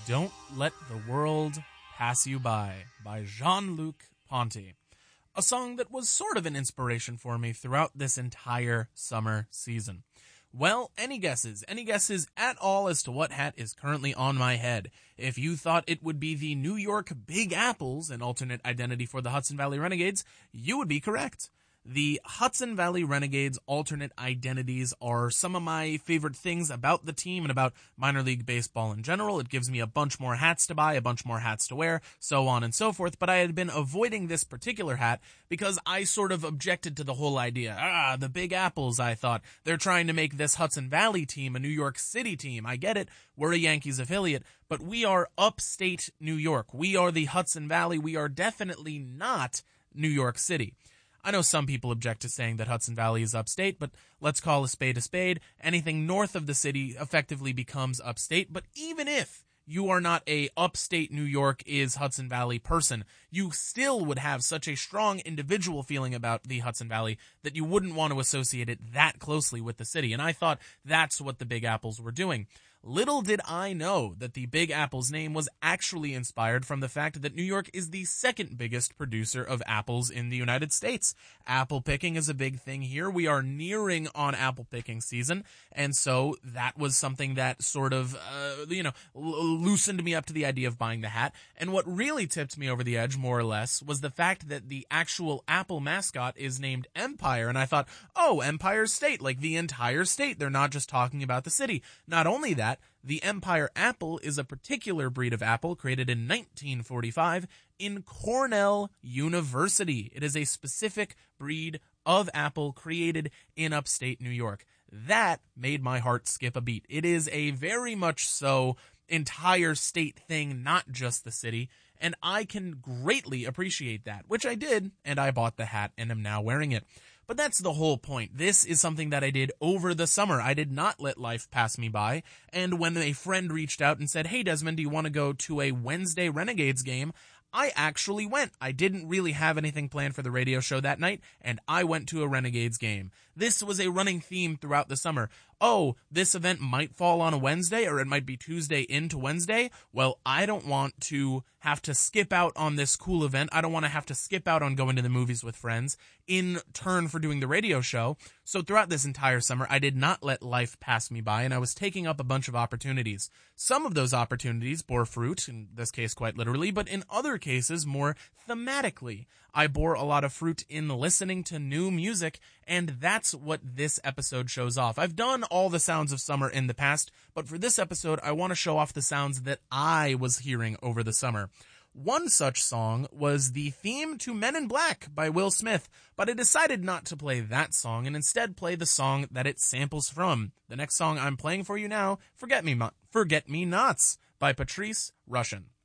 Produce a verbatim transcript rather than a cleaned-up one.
Don't Let the World Pass You By by Jean-Luc Ponty. A song that was sort of an inspiration for me throughout this entire summer season. Well, any guesses? Any guesses at all as to what hat is currently on my head? If you thought it would be the New York Big Apples, an alternate identity for the Hudson Valley Renegades, you would be correct. The Hudson Valley Renegades alternate identities are some of my favorite things about the team and about minor league baseball in general. It gives me a bunch more hats to buy, a bunch more hats to wear, so on and so forth. But I had been avoiding this particular hat because I sort of objected to the whole idea. Ah, the Big Apples, I thought. They're trying to make this Hudson Valley team a New York City team. I get it. We're a Yankees affiliate, but we are upstate New York. We are the Hudson Valley. We are definitely not New York City. I know some people object to saying that Hudson Valley is upstate, but let's call a spade a spade. Anything north of the city effectively becomes upstate, but even if you are not a upstate New York is Hudson Valley person, you still would have such a strong individual feeling about the Hudson Valley that you wouldn't want to associate it that closely with the city, and I thought that's what the Big Apples were doing. Little did I know that the Big Apple's name was actually inspired from the fact that New York is the second biggest producer of apples in the United States. Apple picking is a big thing here. We are nearing on apple picking season, and so that was something that sort of, uh, you know, l- loosened me up to the idea of buying the hat. And what really tipped me over the edge, more or less, was the fact that the actual Apple mascot is named Empire, and I thought, oh, Empire State, like the entire state. They're not just talking about the city. Not only that, the Empire apple is a particular breed of apple created in nineteen forty-five in Cornell University. It is a specific breed of apple created in upstate New York. That made my heart skip a beat. It is a very much so entire state thing, not just the city, and I can greatly appreciate that, which I did, and I bought the hat and am now wearing it. But that's the whole point. This is something that I did over the summer. I did not let life pass me by. And when a friend reached out and said, hey, Desmond, do you want to go to a Wednesday Renegades game? I actually went. I didn't really have anything planned for the radio show that night, and I went to a Renegades game. This was a running theme throughout the summer. Oh, this event might fall on a Wednesday, or it might be Tuesday into Wednesday. Well, I don't want to have to skip out on this cool event. I don't want to have to skip out on going to the movies with friends in turn for doing the radio show. So throughout this entire summer, I did not let life pass me by, and I was taking up a bunch of opportunities. Some of those opportunities bore fruit, in this case quite literally, but in other cases more thematically. I bore a lot of fruit in listening to new music, and that's what this episode shows off. I've done all the sounds of summer in the past, but for this episode, I want to show off the sounds that I was hearing over the summer. One such song was the theme to Men in Black by Will Smith, but I decided not to play that song and instead play the song that it samples from. The next song I'm playing for you now, Forget Me, Mo- Forget Me Nots by Patrice Rushen.